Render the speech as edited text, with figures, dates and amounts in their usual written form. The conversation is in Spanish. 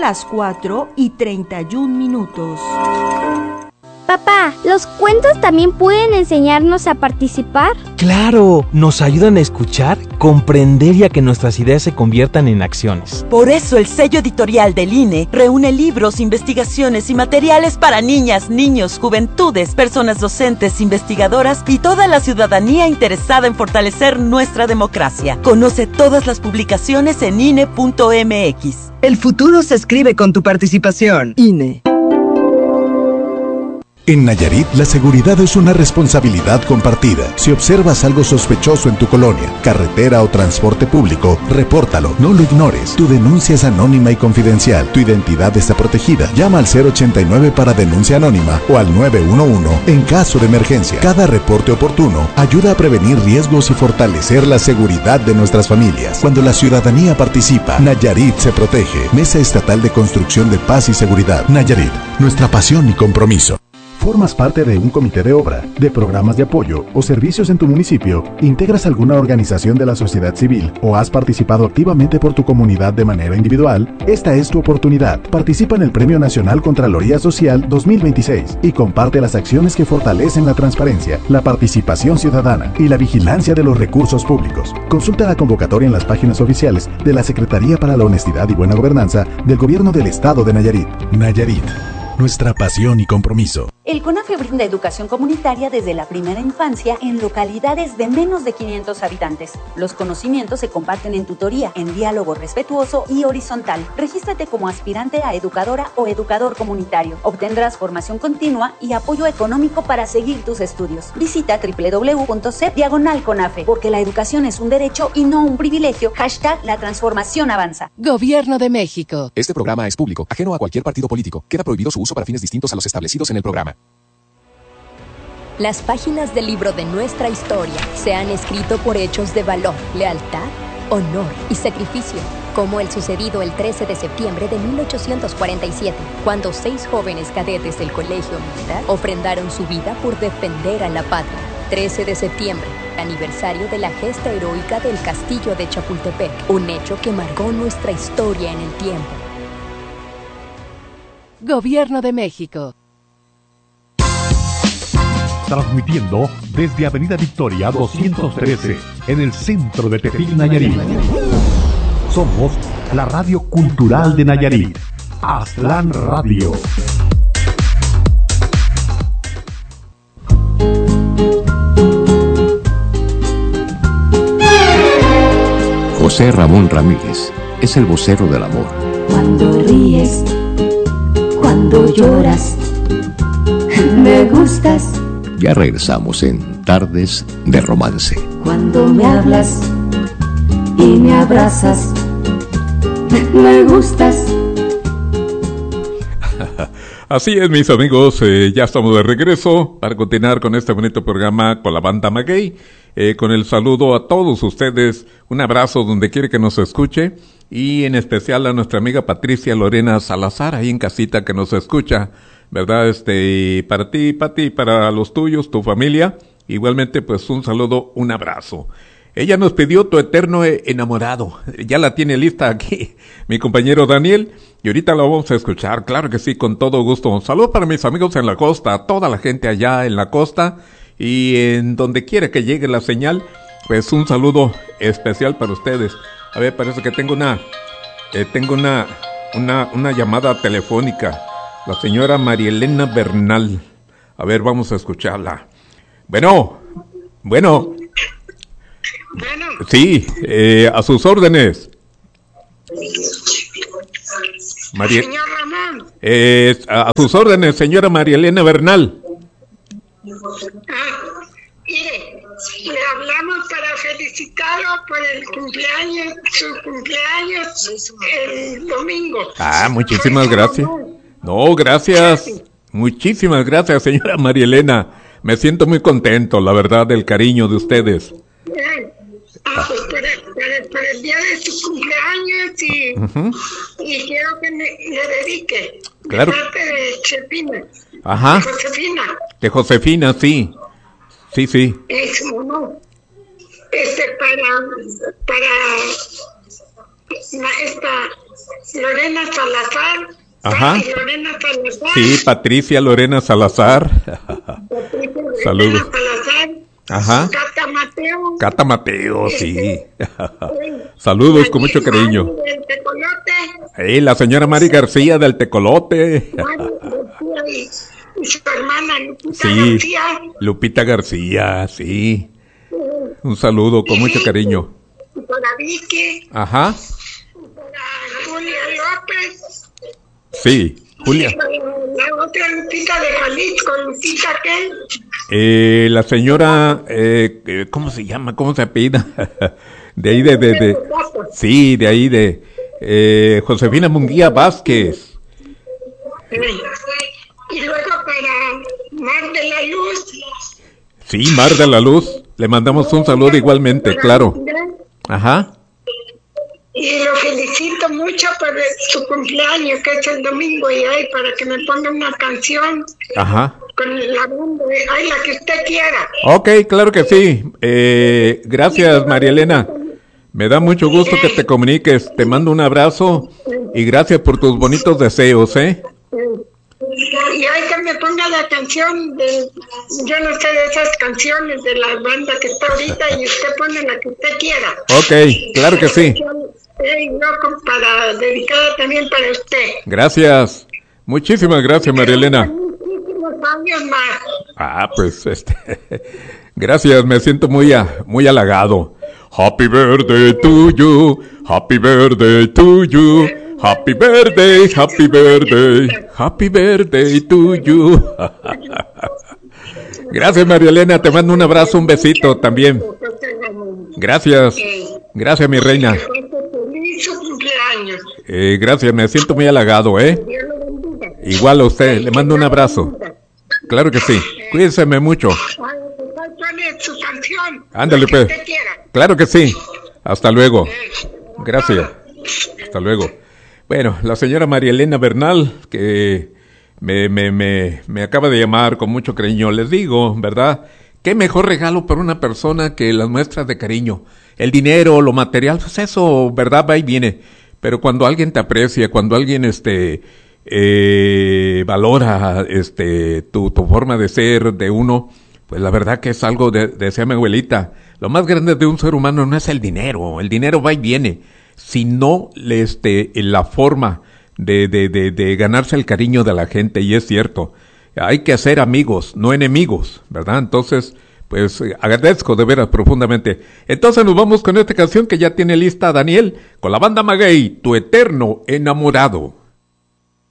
las 4:31. Papá, ¿los cuentos también pueden enseñarnos a participar? ¡Claro! Nos ayudan a escuchar, comprender y a que nuestras ideas se conviertan en acciones. Por eso el sello editorial del INE reúne libros, investigaciones y materiales para niñas, niños, juventudes, personas docentes, investigadoras y toda la ciudadanía interesada en fortalecer nuestra democracia. Conoce todas las publicaciones en INE.mx. El futuro se escribe con tu participación. INE. En Nayarit, la seguridad es una responsabilidad compartida. Si observas algo sospechoso en tu colonia, carretera o transporte público, repórtalo, no lo ignores. Tu denuncia es anónima y confidencial. Tu identidad está protegida. Llama al 089 para denuncia anónima o al 911 en caso de emergencia. Cada reporte oportuno ayuda a prevenir riesgos y fortalecer la seguridad de nuestras familias. Cuando la ciudadanía participa, Nayarit se protege. Mesa Estatal de Construcción de Paz y Seguridad. Nayarit, nuestra pasión y compromiso. ¿Formas parte de un comité de obra, de programas de apoyo o servicios en tu municipio? ¿Integras alguna organización de la sociedad civil o has participado activamente por tu comunidad de manera individual? Esta es tu oportunidad. Participa en el Premio Nacional Contraloría Social 2026 y comparte las acciones que fortalecen la transparencia, la participación ciudadana y la vigilancia de los recursos públicos. Consulta la convocatoria en las páginas oficiales de la Secretaría para la Honestidad y Buena Gobernanza del Gobierno del Estado de Nayarit. Nayarit, nuestra pasión y compromiso. El CONAFE brinda educación comunitaria desde la primera infancia en localidades de menos de 500 habitantes. Los conocimientos se comparten en tutoría, en diálogo respetuoso y horizontal. Regístrate como aspirante a educadora o educador comunitario. Obtendrás formación continua y apoyo económico para seguir tus estudios. Visita www.cep/CONAFE, porque la educación es un derecho y no un privilegio. #La transformación avanza. Gobierno de México. Este programa es público, ajeno a cualquier partido político. Queda prohibido su uso para fines distintos a los establecidos en el programa. Las páginas del libro de nuestra historia se han escrito por hechos de valor, lealtad, honor y sacrificio, como el sucedido el 13 de septiembre de 1847, cuando 6 jóvenes cadetes del Colegio Militar ofrendaron su vida por defender a la patria. 13 de septiembre, aniversario de la gesta heroica del Castillo de Chapultepec, un hecho que marcó nuestra historia en el tiempo. Gobierno de México. Transmitiendo desde Avenida Victoria 213, en el centro de Tepic, Nayarit. Somos la radio cultural de Nayarit, Aztlán Radio. José Ramón Ramírez es el vocero del amor. Cuando ríes, cuando lloras, me gustas. Ya regresamos en Tardes de Romance. Cuando me hablas y me abrazas, me gustas. Así es, mis amigos, ya estamos de regreso para continuar con este bonito programa con la banda Maguey. Con el saludo a todos ustedes, un abrazo donde quiera que nos escuche, y en especial a nuestra amiga Patricia Lorena Salazar, ahí en casita, que nos escucha, ¿verdad? Para ti, Pati, para los tuyos, tu familia, igualmente pues un saludo, un abrazo. Ella nos pidió Tu Eterno Enamorado, ya la tiene lista aquí mi compañero Daniel, y ahorita la vamos a escuchar, claro que sí, con todo gusto. Un saludo para mis amigos en la costa, a toda la gente allá en la costa, y en donde quiera que llegue la señal, pues un saludo especial para ustedes. A ver, parece que tengo una llamada telefónica. La señora María Elena Bernal. A ver, vamos a escucharla. Bueno. Sí, a sus órdenes. Señor Ramón. A sus órdenes, señora María Elena Bernal. Mire, le hablamos para felicitarlo por el cumpleaños, su cumpleaños el domingo. Muchísimas gracias. No, gracias. Muchísimas gracias, señora María Elena. Me siento muy contento, la verdad, del cariño de ustedes. Pues por el día de su cumpleaños y quiero que le dedique. Claro. De parte de Chepina. Ajá. De Josefina. De Josefina, sí. Sí. Es uno. Lorena Salazar. Ajá. Lorena Salazar. Sí, Patricia Lorena Salazar. Saludos. Salazar. Ajá. Cata Mateo. Cata Mateo, sí. Saludos con mucho cariño. Del Tecolote. La señora Mari García del Tecolote. Y su hermana Lupita Sí, García. Lupita García, sí. Un saludo con mucho cariño. Para Vicky. Ajá. Para Julia López. Sí, Julia. La otra Lupita de Jalisco, Lupita ¿qué? La señora, ¿cómo se llama? ¿Cómo se apellida? De ahí sí, de ahí de Josefina Munguía Vázquez. Y luego para Mar de la Luz. Sí, Mar de la Luz. Le mandamos un saludo igualmente, claro. Ajá. Y lo felicito mucho por su cumpleaños, que es el domingo, y ahí para que me ponga una canción. Ajá. Con la banda, ay, la que usted quiera. Ok, claro que sí. Gracias, María Elena. Me da mucho gusto que te comuniques. Te mando un abrazo y gracias por tus bonitos deseos, ¿eh? Y hay que me ponga la canción de, yo no sé de esas canciones de la banda que está ahorita, y usted pone la que usted quiera. Ok, claro que sí. Para dedicada también para usted. Gracias. Muchísimas gracias, María Elena. Muchísimos años más. Pues gracias, me siento muy halagado. Happy birthday to you, happy birthday to you, happy birthday, happy birthday, happy birthday to you. Gracias, María Elena, te mando un abrazo, un besito también. Gracias, gracias, mi reina. Feliz cumpleaños. Gracias, me siento muy halagado, Igual a usted, le mando un abrazo. Claro que sí, cuídense mucho. Su canción. Ándale, pues. Claro que sí. Hasta luego. Gracias. Hasta luego. Bueno, la señora María Elena Bernal, que me acaba de llamar con mucho cariño. Les digo, ¿verdad? Qué mejor regalo para una persona que las muestras de cariño. El dinero, lo material, pues eso, ¿verdad? Va y viene. Pero cuando alguien te aprecia, cuando alguien valora tu forma de ser de uno, pues la verdad que es algo decía mi abuelita, lo más grande de un ser humano no es el dinero va y viene, sino la forma de ganarse el cariño de la gente, y es cierto, hay que hacer amigos, no enemigos, ¿verdad? Entonces, pues agradezco de veras profundamente. Entonces nos vamos con esta canción que ya tiene lista Daniel, con la banda Maguey, Tu Eterno Enamorado.